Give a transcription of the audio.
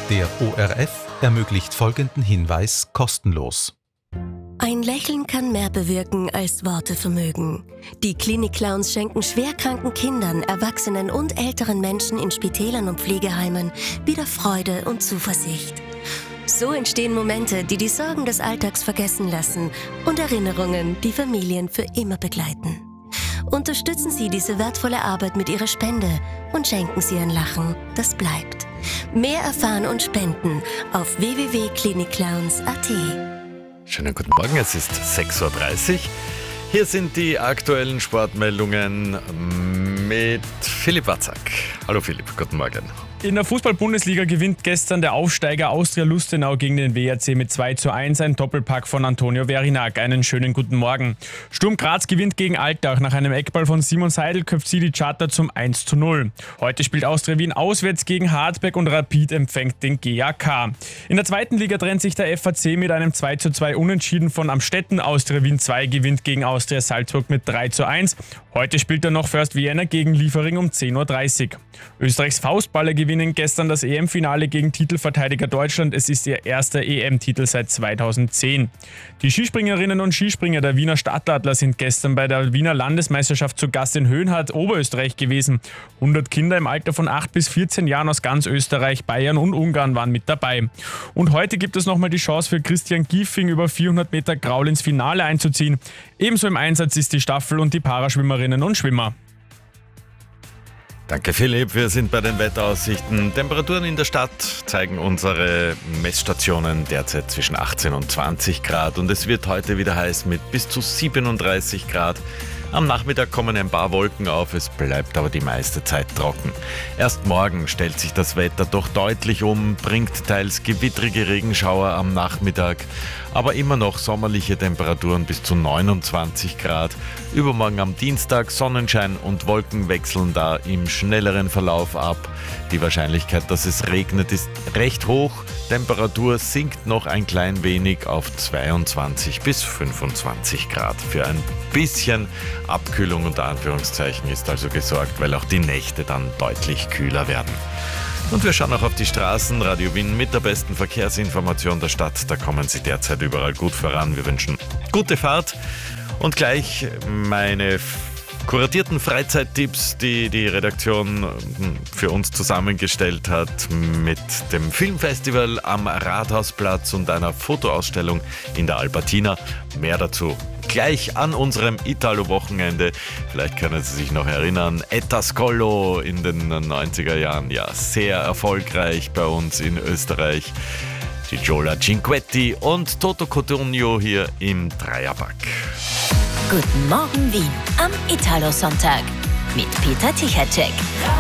Der ORF ermöglicht folgenden Hinweis kostenlos. Ein Lächeln kann mehr bewirken, als Worte vermögen. Die Klinik-Clowns schenken schwerkranken Kindern, Erwachsenen und älteren Menschen in Spitälern und Pflegeheimen wieder Freude und Zuversicht. So entstehen Momente, die die Sorgen des Alltags vergessen lassen und Erinnerungen, die Familien für immer begleiten. Unterstützen Sie diese wertvolle Arbeit mit Ihrer Spende und schenken Sie ein Lachen, das bleibt. Mehr erfahren und spenden auf www.klinikclowns.at. Schönen guten Morgen, es ist 6.30 Uhr. Hier sind die aktuellen Sportmeldungen mit Philipp Watzak. Hallo Philipp, guten Morgen. In der Fußball-Bundesliga gewinnt gestern der Aufsteiger Austria Lustenau gegen den WRC mit 2:1, ein Doppelpack von Antonio Verinak. Einen schönen guten Morgen. Sturm Graz gewinnt gegen Altach. Nach einem Eckball von Simon Seidel köpft sie die Charter zum 1:0. Heute spielt Austria Wien auswärts gegen Hartberg und Rapid empfängt den GAK. In der zweiten Liga trennt sich der FAC mit einem 2:2 Unentschieden von Amstetten. Austria Wien 2 gewinnt gegen Austria Salzburg mit 3:1. Heute spielt dann noch First Vienna gegen Liefering um 10:30 Uhr. Österreichs Faustballer gewinnen gestern das EM-Finale gegen Titelverteidiger Deutschland. Es ist ihr erster EM-Titel seit 2010. Die Skispringerinnen und Skispringer der Wiener Stadtadler sind gestern bei der Wiener Landesmeisterschaft zu Gast in Höhenhardt, Oberösterreich gewesen. 100 Kinder im Alter von 8 bis 14 Jahren aus ganz Österreich, Bayern und Ungarn waren mit dabei. Und heute gibt es nochmal die Chance für Christian Gieffing über 400 Meter Graul ins Finale einzuziehen. Ebenso im Einsatz ist die Staffel und die Paraschwimmerinnen und Schwimmer. Danke Philipp, wir sind bei den Wetteraussichten. Temperaturen in der Stadt zeigen unsere Messstationen derzeit zwischen 18 und 20 Grad und es wird heute wieder heiß mit bis zu 37 Grad. Am Nachmittag kommen ein paar Wolken auf, es bleibt aber die meiste Zeit trocken. Erst morgen stellt sich das Wetter doch deutlich um, bringt teils gewittrige Regenschauer am Nachmittag, aber immer noch sommerliche Temperaturen bis zu 29 Grad. Übermorgen am Dienstag Sonnenschein und Wolken wechseln da im schnelleren Verlauf ab. Die Wahrscheinlichkeit, dass es regnet, ist recht hoch. Temperatur sinkt noch ein klein wenig auf 22 bis 25 Grad. Für ein bisschen Abkühlung unter Anführungszeichen ist also gesorgt, weil auch die Nächte dann deutlich kühler werden. Und wir schauen auch auf die Straßen. Radio Wien mit der besten Verkehrsinformation der Stadt. Da kommen Sie derzeit überall gut voran. Wir wünschen gute Fahrt. Und gleich meine kuratierten Freizeittipps, die die Redaktion für uns zusammengestellt hat mit dem Filmfestival am Rathausplatz und einer Fotoausstellung in der Albertina. Mehr dazu gleich an unserem Italo-Wochenende. Vielleicht können Sie sich noch erinnern, Etascollo in den 90er Jahren, ja, sehr erfolgreich bei uns in Österreich. Die Giola Cinquetti und Toto Cotugno hier im Dreierpack. Guten Morgen Wien am Italo-Sonntag mit Peter Tichacek.